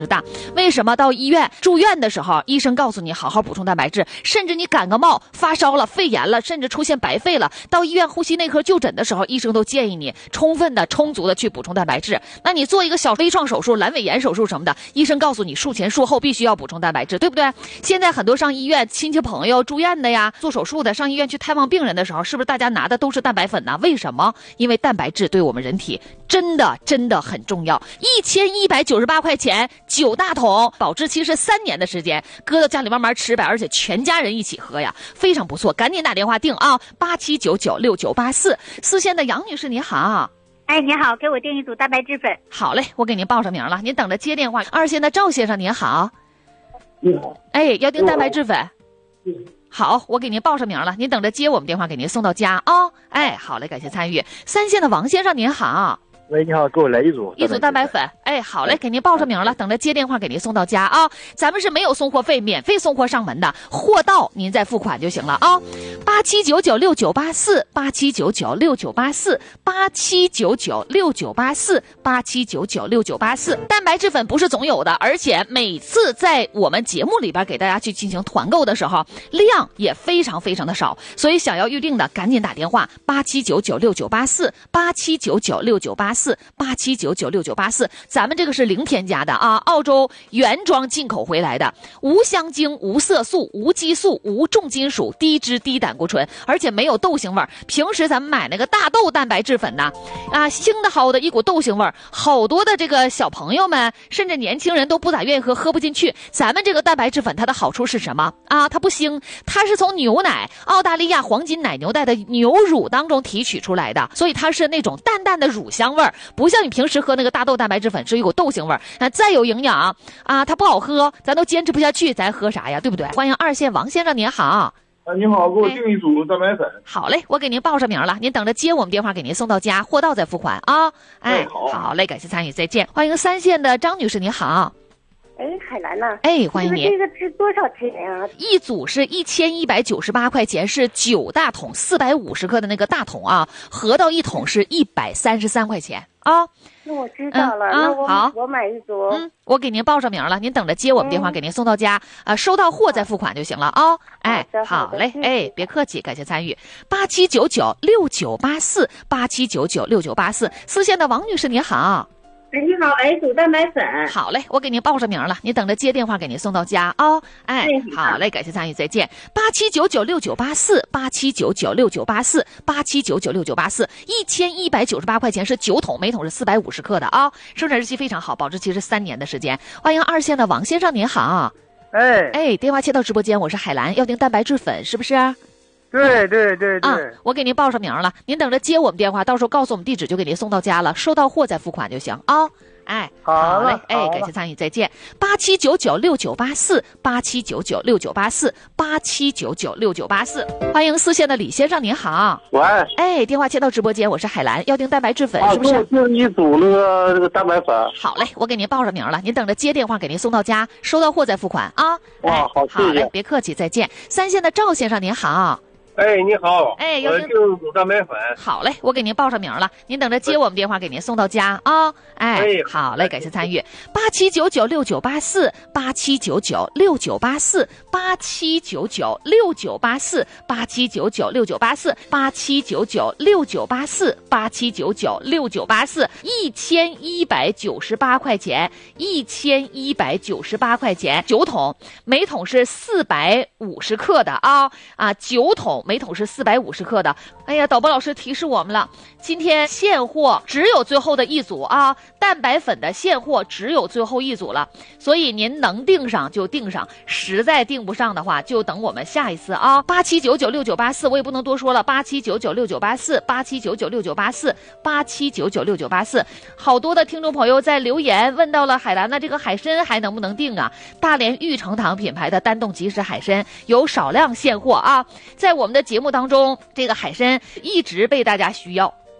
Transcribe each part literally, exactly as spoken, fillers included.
大。为什么到医院住院的时候，医生告诉你好好补充蛋白质，甚至你感个冒、发烧了、肺炎了，甚至出现白肺了，到医院呼吸内科就诊的时候，医生都建议你充分的、充足的去补充蛋白质。那你做一个小微创手术、阑尾炎手术什么的，医生告诉你术前术后必须要补充蛋白质，对不对？现在很多上医院亲戚朋友住院的呀，做手术的，上医院去探望病人的时候，是不是大家拿的都是蛋白粉呢？为什么？因为蛋白质对我们人体真的真的很重要。一千一百九十八块钱，九大桶，保质期是三年的时间，搁到家里慢慢吃呗，而且全家人一起喝呀，非常不错。赶紧打电话订啊，八七九九六九八四。四线的杨女士你好。 哎，你好，给我订一组蛋白质粉。 好嘞，我给您报上名了，您等着接电话。二线的赵先生您好。 你好。 哎，要订蛋白质粉。好，我给您报上名了，您等着接我们电话，给您送到家啊、哦。哎，好嘞，感谢参与。三线的王先生您好。 喂，你好，给我来一组一组蛋白粉。哎，好嘞，给您报上名了，等着接电话给您送到家啊。咱们是没有送货费，免费送货上门的，货到您再付款就行了啊。八七九九六九八四，八七九九六九八四，八七九九六九八四，八七九九六九八四。蛋白质粉不是总有的，而且每次在我们节目里边给大家去进行团购的时候，量也非常非常的少，所以想要预定的赶紧打电话八七九九六九八四，八七九九六九八四。八七九九六九八四，咱们这个是零添加的啊，澳洲原装进口回来的，无香精、无色素、无激素、无重金属、低脂低胆固醇，而且没有豆腥味儿。平时咱们买那个大豆蛋白质粉呢，啊，腥的好的一股豆腥味儿，好多的这个小朋友们甚至年轻人都不咋愿意喝，喝不进去。咱们这个蛋白质粉它的好处是什么啊？它不腥，它是从牛奶、澳大利亚黄金奶牛带的牛乳当中提取出来的，所以它是那种淡淡的乳香味儿。不像你平时喝那个大豆蛋白质粉是有股豆腥味儿，啊，再有营养啊，它不好喝，咱都坚持不下去，咱喝啥呀，对不对？欢迎二线王先生您好。 啊，你好，给我订一组蛋白粉。 哎、好嘞，我给您报上名了，您等着接我们电话，给您送到家，货到再付款啊。哎， 好， 好嘞，感谢参与，再见。欢迎三线的张女士，你好。 哎，海兰呐。 哎，欢迎您。 这个值多少钱啊？ 一组是一千一百九十八块钱，是九大桶四百五十克的那个大桶啊，合到一桶是一百三十三块钱啊。 那我知道了， 嗯、 那我好， 我买一组。 嗯，我给您报上名了，您等着接我们电话， 嗯、 给您送到家啊、呃，收到货再付款就行了啊、哦。哎， 好, 好嘞，哎，别客气，感谢参与。八七九九六九八四，八七九九六九八四，四线的王女士您好。 哎，你好，哎，组蛋白粉。 好嘞，我给您报上名了，您等着接电话给您送到家啊、哦。哎，好嘞，感谢参与，再见。八七九九六九八四，八七九九六九八四，八七九九六九八四，一千一百九十八块钱是九桶，每桶是四百五十克的啊、哦，生产日期非常好，保质期是三年的时间。欢迎二线的王先生您好。 哎哎，电话切到直播间，我是海兰，要订蛋白质粉是不是？ 对对对对、 啊，我给您报上名了，您等着接我们电话，到时候告诉我们地址就给您送到家了，收到货再付款就行啊、哦。哎， 好嘞，哎，感谢参与，再见。八七九九六九八四，八七九九六九八四，八七九九六九八四。欢迎四线的李先生，您好。 喂。 哎，电话切到直播间，我是海兰，要订蛋白质粉、 啊、 是不是？ 订一组那个那个蛋白粉。 好嘞，我给您报上名了，您等着接电话给您送到家，收到货再付款啊。 哇，好， 好嘞，别客气，再见。三线的赵先生，您好。 哎，你好， 哎， 我订组蛋白粉。 好嘞，我给您报上名了，您等着接我们电话给您送到家啊、哦。哎，好嘞，感谢参与。八七九九六九八四，八七九九六九八四，八七九九六九八四，八七九九六九八四，八七九九六九八四，八七九九六九八四，一千一百九十八块钱，一千一百九十八块钱，九桶，每桶是四百五十克的啊啊，九桶。每桶是四百五十克的。哎呀，导播老师提示我们了，今天现货只有最后的一组啊，蛋白粉的现货只有最后一组了，所以您能订上就订上，实在订不上的话就等我们下一次啊。八七九九六九八四，我也不能多说了，八七九九六九八四，八七九九六九八四，八七九九六九八四。好多的听众朋友在留言问到了海兰的这个海参还能不能订啊？大连玉成堂品牌的单冻即食海参有少量现货啊，在我们的节目当中，这个海参一直被大家需要。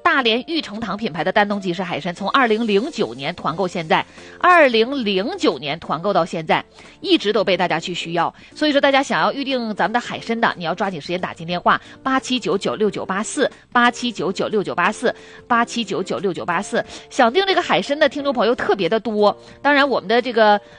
大连玉成堂品牌的丹东即食海参，从二零零九年团购现在，二零零九年团购到现在，一直都被大家去需要。所以说，大家想要预定咱们的海参的，你要抓紧时间打进电话八七九九六九八四八七九九六九八四八七九九六九八四。想订这个海参的听众朋友特别的多，当然我们的这个